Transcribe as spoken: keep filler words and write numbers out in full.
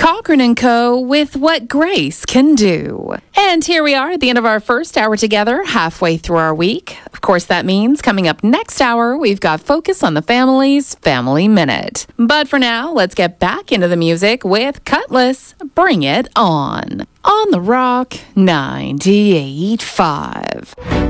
Cochran and Co. with What Grace Can Do. And here we are at the end of our first hour together, halfway through our week. Of course, that means coming up next hour, we've got Focus on the Family's Family Minute. But for now, let's get back into the music with Cutlass. Bring it on. On the Rock ninety-eight point five.